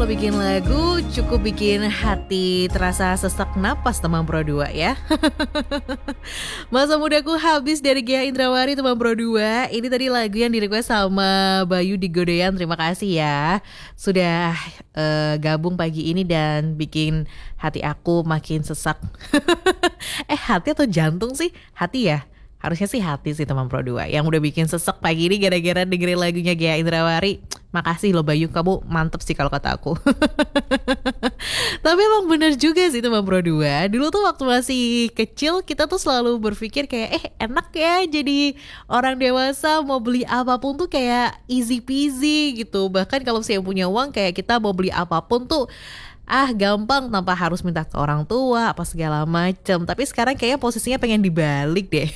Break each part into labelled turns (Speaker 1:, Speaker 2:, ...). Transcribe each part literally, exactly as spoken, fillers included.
Speaker 1: kalau bikin lagu cukup bikin hati terasa sesak napas teman Pro dua ya. Masa mudaku habis dari Gia Indrawari teman Pro dua. Ini tadi lagu yang di-request sama Bayu di Godean. Terima kasih ya sudah uh, gabung pagi ini dan bikin hati aku makin sesak. Eh hati atau jantung sih? Hati ya? Harusnya sih hati sih teman Pro dua yang udah bikin sesek pagi ini gara-gara dengerin lagunya Gia Indrawari. Makasih loh Bayu, kamu mantep sih kalau kata aku. Tapi emang bener juga sih teman Pro dua. Dulu tuh waktu masih kecil kita tuh selalu berpikir kayak eh enak ya jadi orang dewasa, mau beli apapun tuh kayak easy peasy gitu. Bahkan kalau saya punya uang kayak kita mau beli apapun tuh ah gampang tanpa harus minta ke orang tua apa segala macem. Tapi sekarang kayaknya posisinya pengen dibalik deh.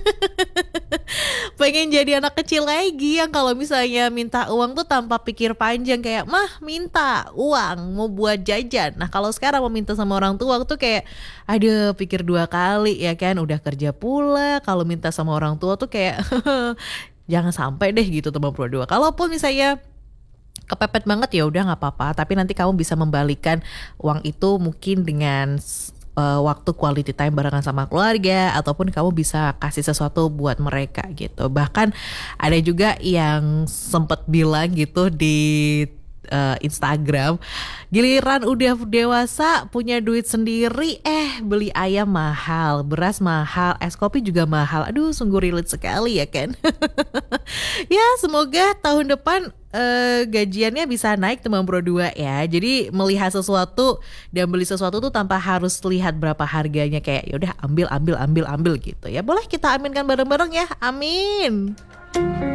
Speaker 1: Pengen jadi anak kecil lagi yang kalau misalnya minta uang tuh tanpa pikir panjang, kayak mah minta uang mau buat jajan. Nah kalau sekarang mau minta sama orang tua tuh kayak aduh pikir dua kali ya kan, udah kerja pula. Kalau minta sama orang tua tuh kayak jangan sampai deh gitu teman Pro dua. Kalaupun misalnya kepepet banget ya udah nggak apa-apa, tapi nanti kamu bisa membalikan uang itu mungkin dengan uh, waktu quality time barengan sama keluarga, ataupun kamu bisa kasih sesuatu buat mereka gitu. Bahkan ada juga yang sempet bilang gitu di uh, Instagram, giliran udah dewasa punya duit sendiri eh beli ayam mahal, beras mahal, es kopi juga mahal. Aduh sungguh relate sekali ya kan. Ya semoga tahun depan Uh, gajiannya bisa naik teman Pro dua ya. Jadi melihat sesuatu dan beli sesuatu tuh tanpa harus lihat berapa harganya, kayak yaudah ambil ambil ambil ambil gitu ya. Boleh kita aminkan bareng-bareng ya. Amin.